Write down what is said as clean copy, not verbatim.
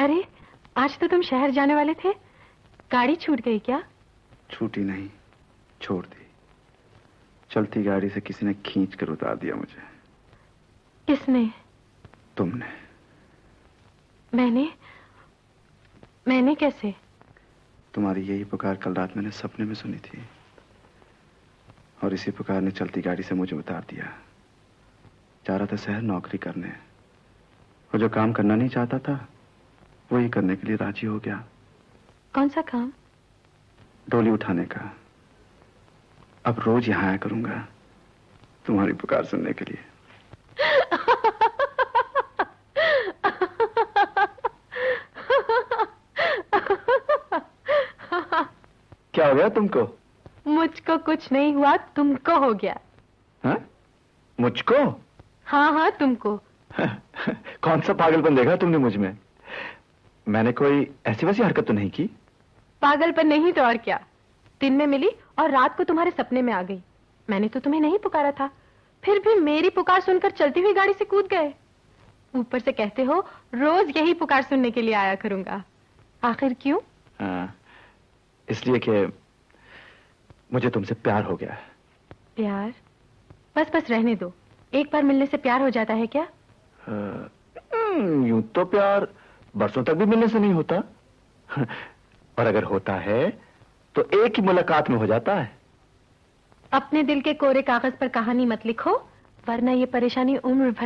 अरे, आज तो तुम शहर जाने वाले थे। गाड़ी छूट गई क्या? छूटी नहीं, छोड़ दी। चलती गाड़ी से किसी ने खींच कर उतार दिया मुझे। किसने? तुमने। मैंने कैसे? तुम्हारी यही पुकार कल रात मैंने सपने में सुनी थी, और इसी पुकार ने चलती गाड़ी से मुझे उतार दिया। जा रहा था शहर नौकरी करने, और जो काम करना नहीं चाहता था वही करने के लिए राजी हो गया। कौन सा काम? डोली उठाने का। अब रोज यहां आया करूंगा तुम्हारी पुकार सुनने के लिए। क्या हो गया तुमको? मुझको कुछ नहीं हुआ, तुमको हो गया। हाँ? मुझको? हाँ, तुमको। कौन सा पागलपन देखा तुमने मुझ में? मैंने कोई ऐसी वैसी हरकत तो नहीं की? पागलपन नहीं तो और क्या। दिन में मिली और रात को तुम्हारे सपने में आ गई। मैंने तो तुम्हें नहीं पुकारा था, फिर भी मेरी पुकार सुनकर चलती हुई गाड़ी से कूद गए। ऊपर से कहते हो रोज यही पुकार सुनने के लिए आया करूंगा। आखिर क्यों? इसलिए कि मुझे तुमसे प्यार हो गया। प्यार? बस रहने दो। एक बार मिलने से प्यार हो जाता है क्या? यूं तो प्यार बरसों तक भी मिलने से नहीं होता। और अगर होता है तो एक ही मुलाकात में हो जाता है। अपने दिल के कोरे कागज पर कहानी मत लिखो, वरना ये परेशानी उम्र भर